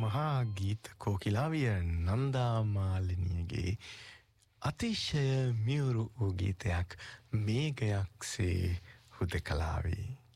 මහා ගීත කෝකිලාවිය නන්දා මාලිනියගේ අතිශය මියුරු වූ ගීතයක් මේඝයක්සේ හුදකලාවේ